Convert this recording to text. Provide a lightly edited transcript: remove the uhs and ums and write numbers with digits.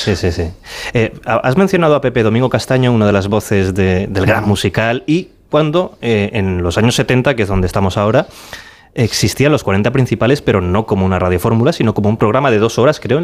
Sí, sí, sí. Has mencionado a Pepe Domingo Castaño, una de las voces del gran musical, y cuando en los años 70, que es donde estamos ahora, existían los 40 principales, pero no como una radiofórmula, sino como un programa de 2 horas, creo,